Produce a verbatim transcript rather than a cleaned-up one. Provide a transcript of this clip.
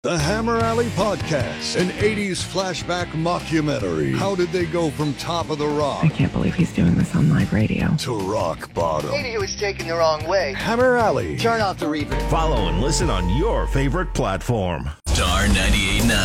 The Hammer Alley Podcast, an eighties flashback mockumentary. How did they go from top of the rock? I can't believe he's doing this on live radio. To rock bottom. Maybe he was taken the wrong way. Hammer Alley. Turn off the reverb. Follow and listen on your favorite platform. Star ninety-eight point nine.